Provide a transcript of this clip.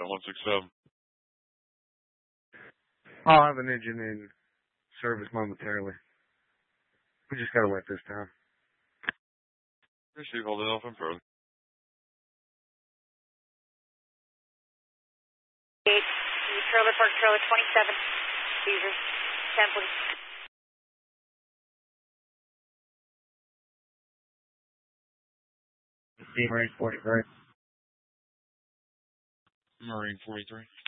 167. I'll have an engine in service momentarily. We just gotta wait this time. Receive all the off and further. Trailer Park Trailer 27. Caesar. 10 please. Marine 43. Marine 43.